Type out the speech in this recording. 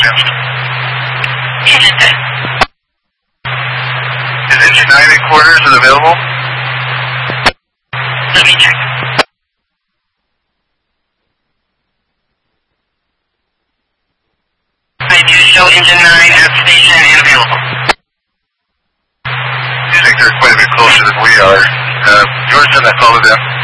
Houston? Houston. Is engine 9 and quarters available? Let me check. I do show engine 9 at station and available. You think they're quite a bit closer than we are. George, send that call to them.